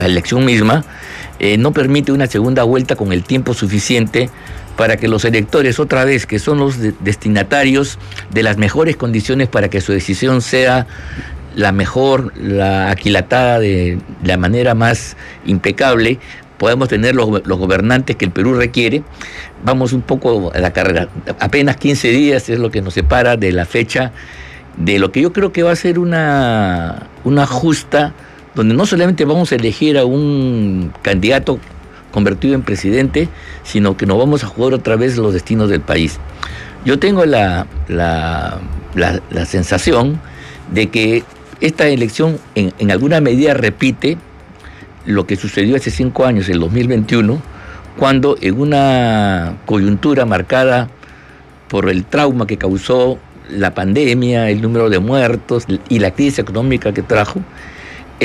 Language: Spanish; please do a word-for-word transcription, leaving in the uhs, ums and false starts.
la elección misma, eh, no permite una segunda vuelta con el tiempo suficiente para que los electores, otra vez, que son los de- destinatarios de las mejores condiciones para que su decisión sea la mejor, la aquilatada de la manera más impecable, podemos tener los, los gobernantes que el Perú requiere. Vamos un poco a la carrera. Apenas quince días es lo que nos separa de la fecha de lo que yo creo que va a ser una, una justa, donde no solamente vamos a elegir a un candidato convertido en presidente, sino que nos vamos a jugar otra vez los destinos del país. Yo tengo la, la, la, la sensación de que esta elección en, en alguna medida repite lo que sucedió hace cinco años, el dos mil veintiuno, cuando en una coyuntura marcada por el trauma que causó la pandemia, el número de muertos y la crisis económica que trajo,